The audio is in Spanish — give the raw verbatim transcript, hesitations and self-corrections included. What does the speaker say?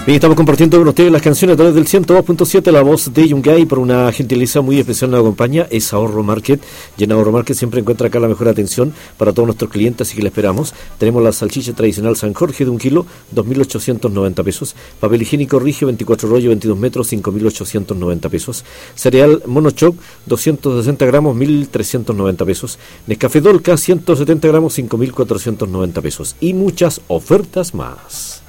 Bien, estamos compartiendo con ustedes las canciones a través del ciento dos punto siete, la voz de Yungay. Por una gentileza muy especial nos acompaña, es Ahorro Market. Y en Ahorro Market siempre encuentra acá la mejor atención para todos nuestros clientes, así que la esperamos. Tenemos la salchicha tradicional San Jorge de un kilo, dos mil ochocientos noventa pesos. Papel higiénico Rigio, veinticuatro rollo, veintidós metros, cinco mil ochocientos noventa pesos. Cereal Monochoc, doscientos sesenta gramos, mil trescientos noventa pesos. Nescafé Dolca, ciento setenta gramos, cinco mil cuatrocientos noventa pesos. Y muchas ofertas más.